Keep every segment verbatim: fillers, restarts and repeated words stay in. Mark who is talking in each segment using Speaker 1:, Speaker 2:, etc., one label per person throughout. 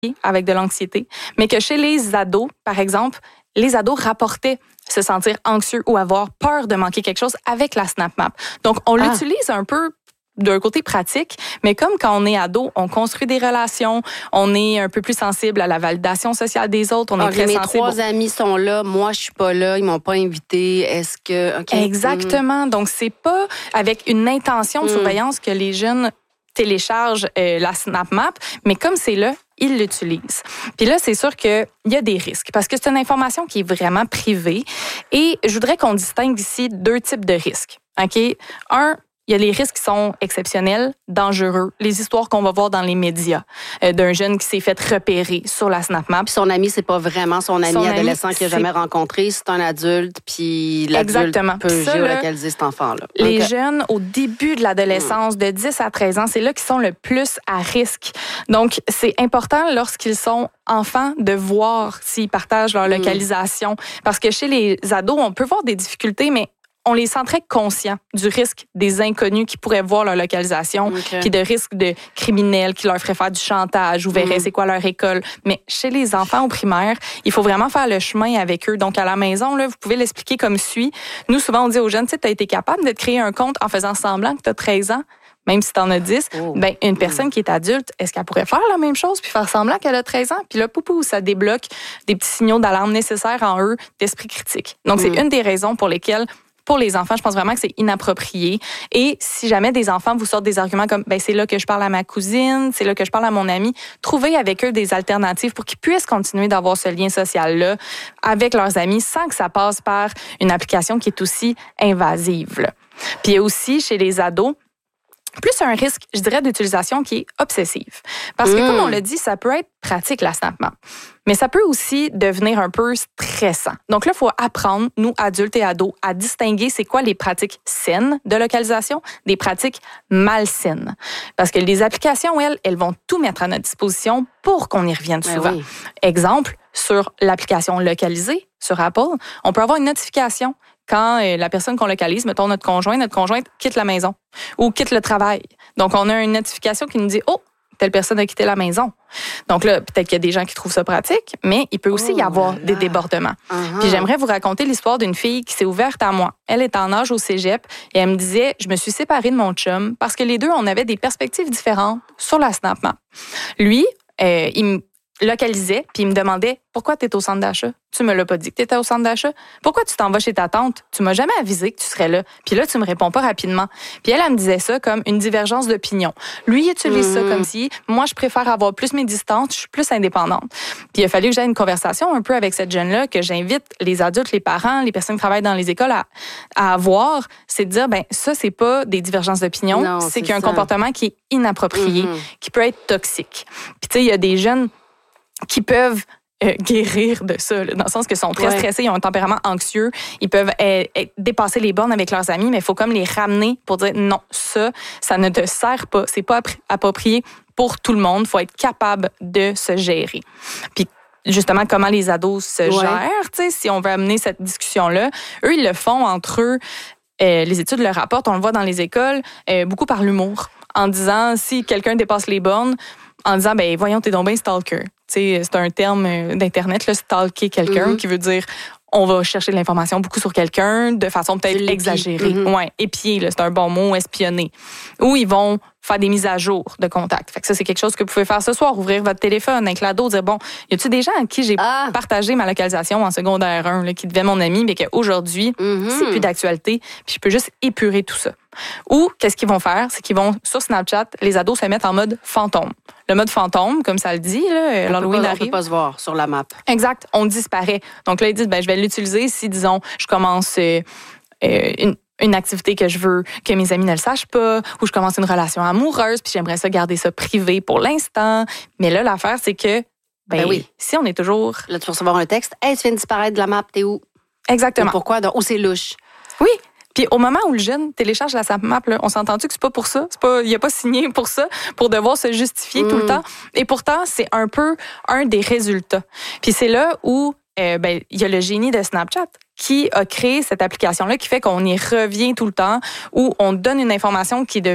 Speaker 1: avec de l'anxiété, mais que chez les ados, par exemple, les ados rapportaient se sentir anxieux ou avoir peur de manquer quelque chose avec la SnapMap. Donc, on ah. l'utilise un peu d'un côté pratique, mais comme quand on est ado, on construit des relations, on est un peu plus sensible à la validation sociale des autres, on est
Speaker 2: okay,
Speaker 1: très
Speaker 2: mes
Speaker 1: sensible.
Speaker 2: Mes trois amis sont là, moi je suis pas là, ils m'ont pas invité. Est-ce que okay.
Speaker 1: Exactement. Mm. Donc c'est pas avec une intention de mm. surveillance que les jeunes téléchargent euh, la SnapMap, mais comme c'est là, ils l'utilisent. Puis là, c'est sûr qu'il y a des risques parce que c'est une information qui est vraiment privée et je voudrais qu'on distingue ici deux types de risques. OK? Un, il y a les risques qui sont exceptionnels, dangereux, les histoires qu'on va voir dans les médias euh, d'un jeune qui s'est fait repérer sur la SnapMap.
Speaker 2: Puis son ami, c'est pas vraiment son ami son adolescent ami, qu'il n'a jamais rencontré, c'est un adulte, puis l'adulte Exactement. peut ça, géolocaliser là, cet enfant-là.
Speaker 1: Les
Speaker 2: okay.
Speaker 1: jeunes, au début de l'adolescence, de dix à treize ans, c'est là qu'ils sont le plus à risque. Donc, c'est important lorsqu'ils sont enfants de voir s'ils partagent leur localisation. Mm. Parce que chez les ados, on peut voir des difficultés, mais on les sent très conscients du risque des inconnus qui pourraient voir leur localisation, okay. puis de risques de criminels qui leur feraient faire du chantage ou verraient mm. c'est quoi leur école. Mais chez les enfants au primaire, il faut vraiment faire le chemin avec eux. Donc, à la maison, là, vous pouvez l'expliquer comme suit. Nous, souvent, on dit aux jeunes, tu sais, tu as été capable de te créer un compte en faisant semblant que tu as treize ans, même si tu en as dix. Oh. Ben, une personne mm. qui est adulte, est-ce qu'elle pourrait faire la même chose puis faire semblant qu'elle a treize ans? Puis là, poupou, ça débloque des petits signaux d'alarme nécessaires en eux d'esprit critique. Donc, mm. c'est une des raisons pour lesquelles pour les enfants, je pense vraiment que c'est inapproprié. Et si jamais des enfants vous sortent des arguments comme ben c'est là que je parle à ma cousine, c'est là que je parle à mon ami, trouvez avec eux des alternatives pour qu'ils puissent continuer d'avoir ce lien social-là avec leurs amis sans que ça passe par une application qui est aussi invasive. Là. Puis il y a aussi chez les ados plus un risque, je dirais, d'utilisation qui est obsessive. Parce que, mmh. comme on l'a dit, ça peut être pratique, la SnapMap. Mais ça peut aussi devenir un peu stressant. Donc là, il faut apprendre, nous, adultes et ados, à distinguer c'est quoi les pratiques saines de localisation des pratiques malsaines. Parce que les applications, elles, elles vont tout mettre à notre disposition pour qu'on y revienne souvent. Oui. Exemple, sur l'application localisée, sur Apple, on peut avoir une notification quand euh, la personne qu'on localise, mettons notre conjoint, notre conjointe quitte la maison ou quitte le travail. Donc, on a une notification qui nous dit « Oh, telle personne a quitté la maison. » Donc là, peut-être qu'il y a des gens qui trouvent ça pratique, mais il peut aussi oh, y avoir voilà. des débordements. Uh-huh. Puis j'aimerais vous raconter l'histoire d'une fille qui s'est ouverte à moi. Elle est en âge au cégep et elle me disait « Je me suis séparée de mon chum parce que les deux, on avait des perspectives différentes sur la SnapMap. » Lui, euh, il me localisait, puis il me demandait « Pourquoi tu es au centre d'achat? Tu me l'as pas dit que tu étais au centre d'achat. Pourquoi tu t'en vas chez ta tante? Tu m'as jamais avisé que tu serais là. Puis là, tu me réponds pas rapidement. » Puis elle, elle me disait ça comme une divergence d'opinion. Lui, il utilise mm-hmm. ça comme si, moi, je préfère avoir plus mes distances, je suis plus indépendante. Puis il a fallu que j'aie une conversation un peu avec cette jeune-là, que j'invite les adultes, les parents, les personnes qui travaillent dans les écoles à, à avoir, c'est de dire, ben ça, c'est pas des divergences d'opinion, non, c'est, c'est qu'il y a un comportement qui est inapproprié, mm-hmm. qui peut être toxique. Puis tu sais, il y a des jeunes qui peuvent euh, guérir de ça, là, dans le sens qu'ils sont très ouais. stressés, ils ont un tempérament anxieux, ils peuvent euh, euh, dépasser les bornes avec leurs amis, mais il faut comme les ramener pour dire non, ça, ça ne te sert pas, c'est pas approprié pour tout le monde, il faut être capable de se gérer. Puis justement, comment les ados se ouais. gèrent, tu sais, si on veut amener cette discussion-là, eux, ils le font entre eux, euh, les études le rapportent, on le voit dans les écoles, euh, beaucoup par l'humour, en disant, si quelqu'un dépasse les bornes, en disant, ben voyons, t'es donc bien stalker. T'sais, c'est un terme d'Internet, là, stalker quelqu'un, mm-hmm. qui veut dire on va chercher de l'information beaucoup sur quelqu'un de façon peut-être exagérée. Mm-hmm. Ouais, épier, là, c'est un bon mot, espionner. Ou ils vont faire des mises à jour de contact. Fait que ça, c'est quelque chose que vous pouvez faire ce soir, ouvrir votre téléphone avec l'ado, dire bon, y a-tu des gens à qui j'ai ah. partagé ma localisation en secondaire un, là, qui devaient mon ami, mais qu'aujourd'hui, mm-hmm. c'est plus d'actualité, puis je peux juste épurer tout ça. Ou, qu'est-ce qu'ils vont faire? C'est qu'ils vont, sur Snapchat, les ados se mettent en mode fantôme. Le mode fantôme, comme ça le dit, là,
Speaker 2: on
Speaker 1: l'Halloween
Speaker 2: peut pas,
Speaker 1: arrive.
Speaker 2: On peut pas se voir sur la map.
Speaker 1: Exact, on disparaît. Donc là, ils disent, ben, je vais l'utiliser si, disons, je commence euh, euh, une, une activité que je veux que mes amis ne le sachent pas, ou je commence une relation amoureuse, puis j'aimerais ça garder ça privé pour l'instant. Mais là, l'affaire, c'est que, ben, ben oui, si on est toujours...
Speaker 2: Là, tu vas recevoir un texte, « Hey, tu viens de disparaître de la map, t'es où? »
Speaker 1: Exactement.
Speaker 2: Et pourquoi? Donc, où c'est louche.
Speaker 1: Oui. Puis au moment où le jeune télécharge la SnapMap, là, on s'est entendu que c'est pas pour ça, c'est pas, il a pas signé pour ça, pour devoir se justifier mmh. tout le temps. Et pourtant, c'est un peu un des résultats. Puis c'est là où euh, ben il y a le génie de Snapchat qui a créé cette application-là qui fait qu'on y revient tout le temps, où on donne une information qui est devenue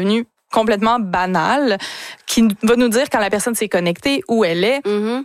Speaker 1: complètement banal qui va nous dire quand la personne s'est connectée, où elle est.
Speaker 2: Mm-hmm.